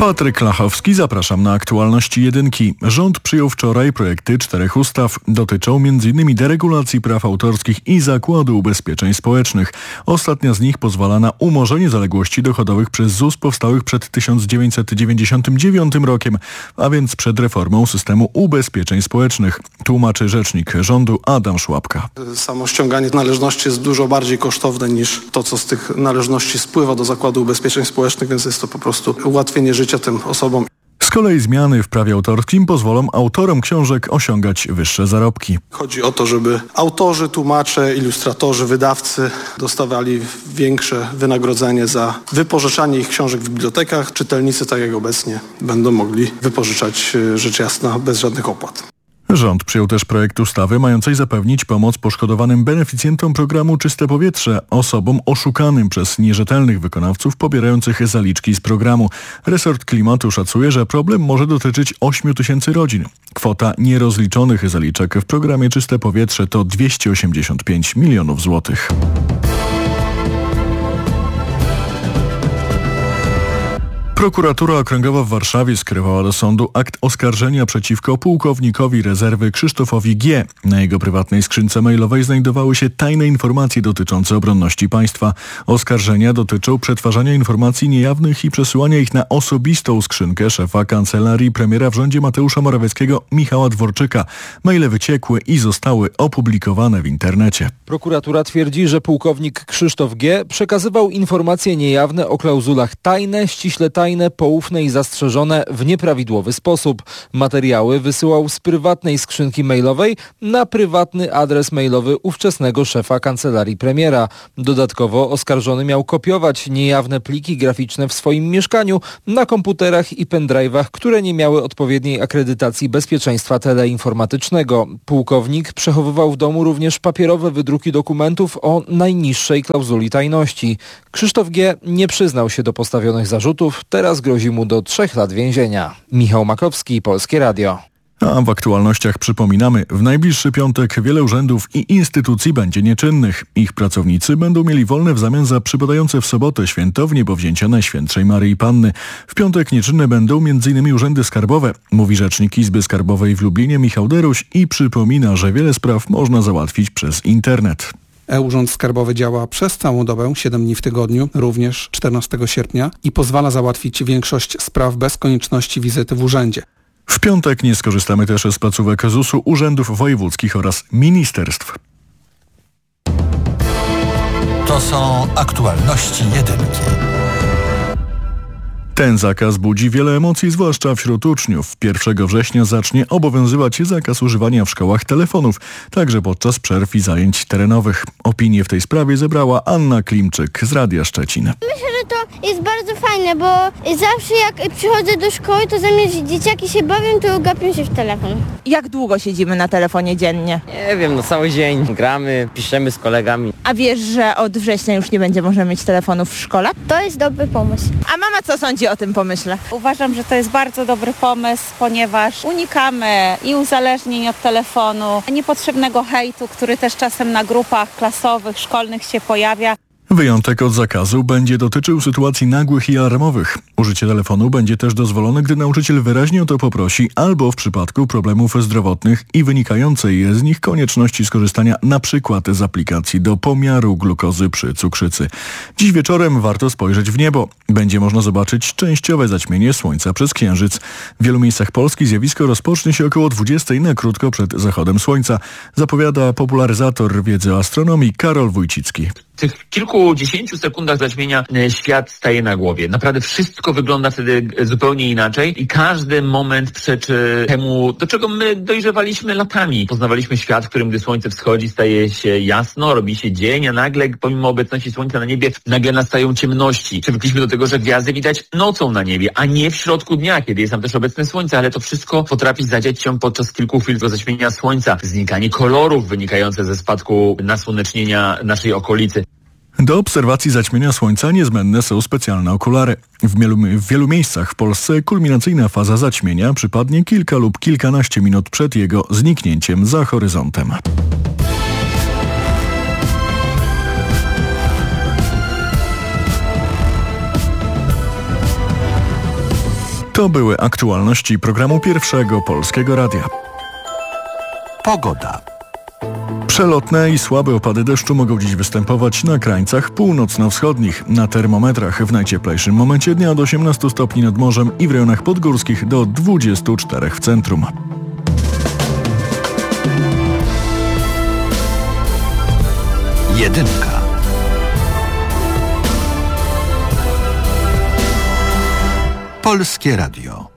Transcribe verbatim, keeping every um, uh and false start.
Patryk Lachowski, zapraszam na aktualności jedynki. Rząd przyjął wczoraj projekty czterech ustaw. Dotyczą między innymi deregulacji praw autorskich i Zakładu Ubezpieczeń Społecznych. Ostatnia z nich pozwala na umorzenie zaległości dochodowych przez Z U S powstałych przed tysiąc dziewięćset dziewięćdziesiątym dziewiątym rokiem, a więc przed reformą systemu ubezpieczeń społecznych. Tłumaczy rzecznik rządu Adam Szłapka. Samo ściąganie należności jest dużo bardziej kosztowne niż to, co z tych należności spływa do Zakładu Ubezpieczeń Społecznych, więc jest to po prostu ułatwienie życia tym osobom. Z kolei zmiany w prawie autorskim pozwolą autorom książek osiągać wyższe zarobki. Chodzi o to, żeby autorzy, tłumacze, ilustratorzy, wydawcy dostawali większe wynagrodzenie za wypożyczanie ich książek w bibliotekach. Czytelnicy, tak jak obecnie, będą mogli wypożyczać, rzecz jasna, bez żadnych opłat. Rząd przyjął też projekt ustawy mającej zapewnić pomoc poszkodowanym beneficjentom programu Czyste Powietrze, osobom oszukanym przez nierzetelnych wykonawców pobierających zaliczki z programu. Resort Klimatu szacuje, że problem może dotyczyć ośmiu tysięcy rodzin. Kwota nierozliczonych zaliczek w programie Czyste Powietrze to dwieście osiemdziesiąt pięć milionów złotych. Prokuratura Okręgowa w Warszawie skierowała do sądu akt oskarżenia przeciwko pułkownikowi rezerwy Krzysztofowi G. Na jego prywatnej skrzynce mailowej znajdowały się tajne informacje dotyczące obronności państwa. Oskarżenia dotyczą przetwarzania informacji niejawnych i przesyłania ich na osobistą skrzynkę szefa kancelarii premiera w rządzie Mateusza Morawieckiego Michała Dworczyka. Maile wyciekły i zostały opublikowane w internecie. Prokuratura twierdzi, że pułkownik Krzysztof G. przekazywał informacje niejawne o klauzulach tajne, ściśle tajne, poufne i zastrzeżone w nieprawidłowy sposób. Materiały wysyłał z prywatnej skrzynki mailowej na prywatny adres mailowy ówczesnego szefa kancelarii premiera. Dodatkowo oskarżony miał kopiować niejawne pliki graficzne w swoim mieszkaniu na komputerach i pendrive'ach, które nie miały odpowiedniej akredytacji bezpieczeństwa teleinformatycznego. Pułkownik przechowywał w domu również papierowe wydruki dokumentów o najniższej klauzuli tajności. Krzysztof G. nie przyznał się do postawionych zarzutów. Teraz grozi mu do trzech lat więzienia. Michał Makowski, Polskie Radio. A w aktualnościach przypominamy, w najbliższy piątek wiele urzędów i instytucji będzie nieczynnych. Ich pracownicy będą mieli wolne w zamian za przypadające w sobotę święto w niebowzięcia Najświętszej Maryi Panny. W piątek nieczynne będą między innymi urzędy skarbowe, mówi rzecznik Izby Skarbowej w Lublinie Michał Deruś i przypomina, że wiele spraw można załatwić przez internet. E-Urząd Skarbowy działa przez całą dobę, siedem dni w tygodniu, również czternastego sierpnia i pozwala załatwić większość spraw bez konieczności wizyty w urzędzie. W piątek nie skorzystamy też z placówek Z U S-u, urzędów wojewódzkich oraz ministerstw. To są aktualności jedynki. Ten zakaz budzi wiele emocji, zwłaszcza wśród uczniów. pierwszego września zacznie obowiązywać zakaz używania w szkołach telefonów, także podczas przerw i zajęć terenowych. Opinię w tej sprawie zebrała Anna Klimczyk z Radia Szczecin. Myślę, że to jest bardzo fajne, bo zawsze jak przychodzę do szkoły, to zamiast dzieciaki się bawią, to gapią się w telefon. Jak długo siedzimy na telefonie dziennie? Nie wiem, no cały dzień gramy, piszemy z kolegami. A wiesz, że od września już nie będzie można mieć telefonów w szkole? To jest dobry pomysł. A mama co sądzi o tym pomyśle? Uważam, że to jest bardzo dobry pomysł, ponieważ unikamy i uzależnień od telefonu, niepotrzebnego hejtu, który też czasem na grupach klasowych, szkolnych się pojawia. Wyjątek od zakazu będzie dotyczył sytuacji nagłych i alarmowych. Użycie telefonu będzie też dozwolone, gdy nauczyciel wyraźnie o to poprosi albo w przypadku problemów zdrowotnych i wynikającej z nich konieczności skorzystania np. z aplikacji do pomiaru glukozy przy cukrzycy. Dziś wieczorem warto spojrzeć w niebo. Będzie można zobaczyć częściowe zaćmienie słońca przez księżyc. W wielu miejscach Polski zjawisko rozpocznie się około dwudziestej na krótko przed zachodem słońca, zapowiada popularyzator wiedzy o astronomii Karol Wójcicki. W tych kilkudziesięciu sekundach zaćmienia świat staje na głowie. Naprawdę wszystko wygląda wtedy zupełnie inaczej i każdy moment przeczy temu, do czego my dojrzewaliśmy latami. Poznawaliśmy świat, w którym gdy słońce wschodzi, staje się jasno, robi się dzień, a nagle pomimo obecności słońca na niebie nagle nastają ciemności. Przywykliśmy do tego, że gwiazdy widać nocą na niebie, a nie w środku dnia, kiedy jest tam też obecne słońce, ale to wszystko potrafi zadziać się podczas kilku chwil do zaćmienia słońca. Znikanie kolorów wynikające ze spadku nasłonecznienia naszej okolicy. Do obserwacji zaćmienia słońca niezbędne są specjalne okulary. W wielu, w wielu miejscach w Polsce kulminacyjna faza zaćmienia przypadnie kilka lub kilkanaście minut przed jego zniknięciem za horyzontem. To były aktualności programu Pierwszego Polskiego Radia. Pogoda. Przelotne i słabe opady deszczu mogą dziś występować na krańcach północno-wschodnich. Na termometrach w najcieplejszym momencie dnia od osiemnastu stopni nad morzem i w rejonach podgórskich do dwudziestu czterech w centrum. Jedynka. Polskie Radio.